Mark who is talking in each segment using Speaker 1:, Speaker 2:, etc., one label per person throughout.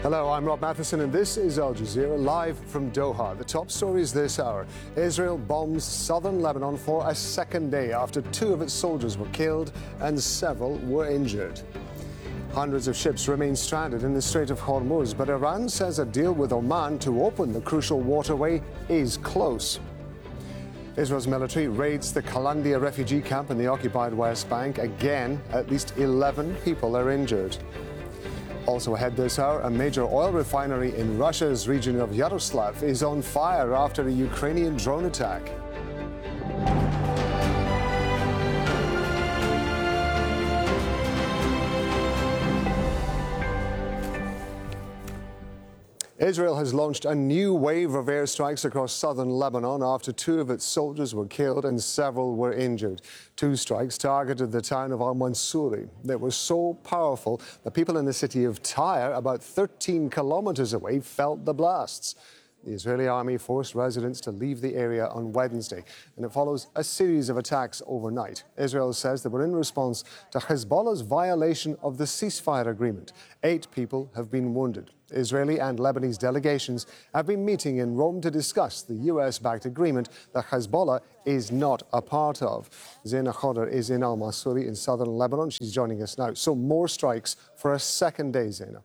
Speaker 1: Hello, I'm Rob Matheson, and this is Al Jazeera live from Doha. The top stories this hour. Israel bombs southern Lebanon for a second day after 2 of its soldiers were killed and several were injured. Hundreds of ships remain stranded in the Strait of Hormuz, but Iran says a deal with Oman to open the crucial waterway is close. Israel's military raids the Kalandia refugee camp in the occupied West Bank. Again, at least 11 people are injured. Also ahead this hour, a major oil refinery in Russia's region of Yaroslav is on fire after a Ukrainian drone attack. Israel has launched a new wave of airstrikes across southern Lebanon after 2 of its soldiers were killed and several were injured. 2 strikes targeted the town of al-Mansouri. They were so powerful that people in the city of Tyre, about 13 kilometers away, felt the blasts. The Israeli army forced residents to leave the area on Wednesday, and it follows a series of attacks overnight. Israel says they were in response to Hezbollah's violation of the ceasefire agreement. 8 people have been wounded. Israeli and Lebanese delegations have been meeting in Rome to discuss the US-backed agreement that Hezbollah is not a part of. Zaina Khodr is in al-Mansouri in southern Lebanon. She's joining us now. So more strikes for a second day, Zaina.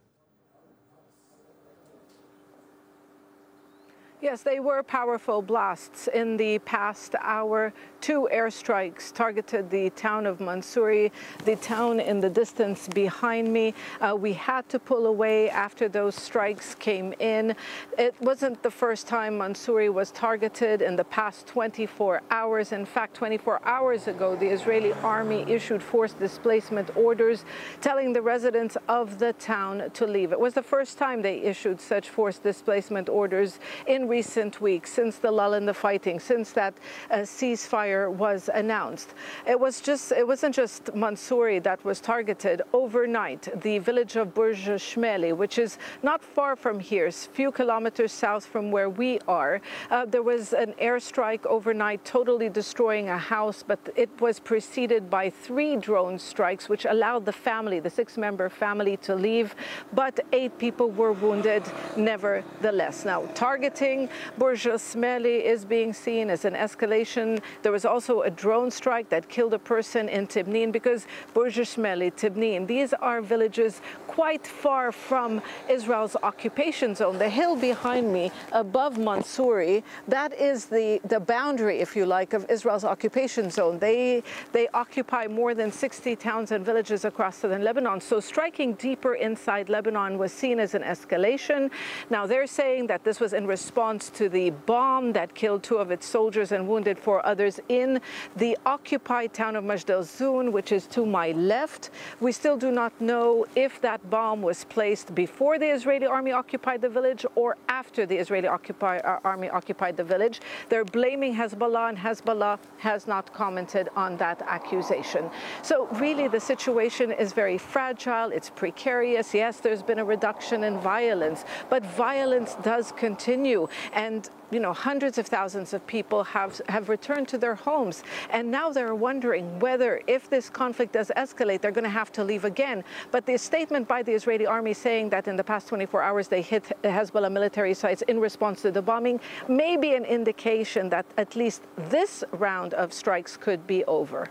Speaker 2: Yes, they were powerful blasts in the past hour. 2 airstrikes targeted the town of Mansouri, the town in the distance behind me. We had to pull away after those strikes came in. It wasn't the first time Mansouri was targeted in the past 24 hours. In fact, 24 hours ago, the Israeli army issued forced displacement orders telling the residents of the town to leave. It was the first time they issued such forced displacement orders in recent weeks, since the lull in the fighting, since that ceasefire was announced. It wasn't just Mansouri that was targeted. Overnight, the village of Burj Shmeli, which is not far from here, a few kilometers south from where we are, there was an airstrike overnight, totally destroying a house, but it was preceded by 3 drone strikes, which allowed the family, the 6-member family, to leave, but 8 people were wounded nevertheless. Now, targeting Burj Shmeli is being seen as an escalation. There was also a drone strike that killed a person in Tibnin, because Burj Shmeli, Tibnin, these are villages quite far from Israel's occupation zone. The hill behind me above Mansouri, that is the boundary, if you like, of Israel's occupation zone. They occupy more than 60 towns and villages across southern Lebanon. So striking deeper inside Lebanon was seen as an escalation. Now they're saying that this was in response to the bomb that killed 2 of its soldiers and wounded 4 others in the occupied town of Majd al-Zoun, which is to my left. We still do not know if that bomb was placed before the Israeli army occupied the village or after the Israeli army occupied the village. They're blaming Hezbollah, and Hezbollah has not commented on that accusation. So really the situation is very fragile. It's precarious. Yes, there's been a reduction in violence, but violence does continue. And, hundreds of thousands of people have returned to their homes. And now they're wondering whether, if this conflict does escalate, they're going to have to leave again. But the statement by the Israeli army saying that in the past 24 hours they hit Hezbollah military sites in response to the bombing may be an indication that at least this round of strikes could be over.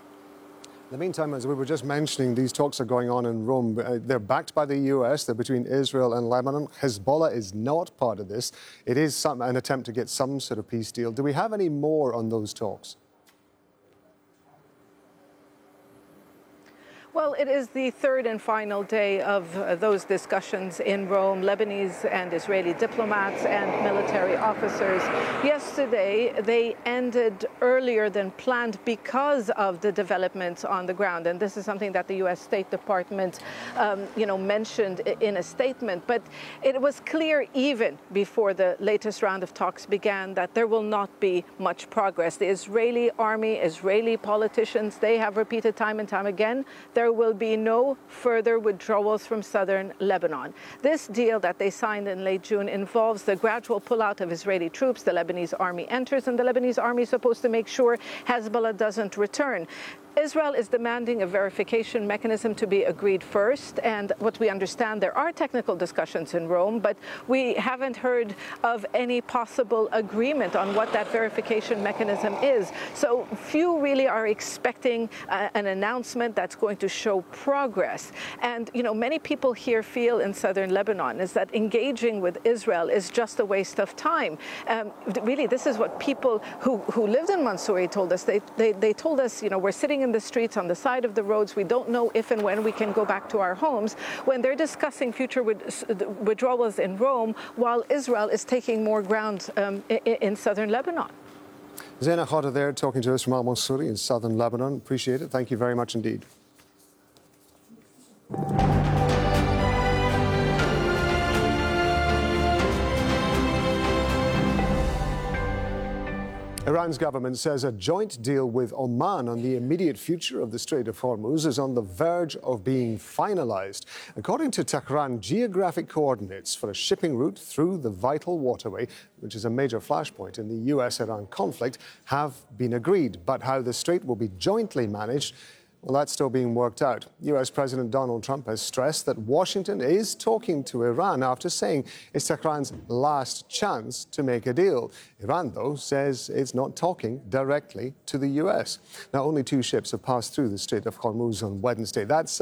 Speaker 1: In the meantime, as we were just mentioning, these talks are going on in Rome. They're backed by the US. They're between Israel and Lebanon. Hezbollah is not part of this. It is an attempt to get some sort of peace deal. Do we have any more on those talks?
Speaker 2: Well, it is the 3rd and final day of those discussions in Rome. Lebanese and Israeli diplomats and military officers. Yesterday, they ended earlier than planned because of the developments on the ground. And this is something that the U.S. State Department, mentioned in a statement. But it was clear even before the latest round of talks began that there will not be much progress. The Israeli army, Israeli politicians, they have repeated time and time again, there will be no further withdrawals from southern Lebanon. This deal that they signed in late June involves the gradual pullout of Israeli troops. The Lebanese army enters, and the Lebanese army is supposed to make sure Hezbollah doesn't return. Israel is demanding a verification mechanism to be agreed first, and what we understand, there are technical discussions in Rome, but we haven't heard of any possible agreement on what that verification mechanism is. So few really are expecting an announcement that's going to show progress. And, you know, many people here feel in southern Lebanon is that engaging with Israel is just a waste of time. Really, this is what people who lived in Mansouri told us. They told us, you know, we're sitting in the streets on the side of the roads. We don't know if and when we can go back to our homes, when they're discussing future withdrawals in Rome while Israel is taking more ground in southern Lebanon.
Speaker 1: Zaina Khata there talking to us from al-Mansouri in southern Lebanon. Appreciate it. Thank you very much indeed. Iran's government says a joint deal with Oman on the immediate future of the Strait of Hormuz is on the verge of being finalized. According to Tehran, geographic coordinates for a shipping route through the vital waterway, which is a major flashpoint in the US-Iran conflict, have been agreed. But how the strait will be jointly managed, well, that's still being worked out. US President Donald Trump has stressed that Washington is talking to Iran after saying it's Tehran's last chance to make a deal. Iran, though, says it's not talking directly to the US. Now, only 2 ships have passed through the Strait of Hormuz on Wednesday. That's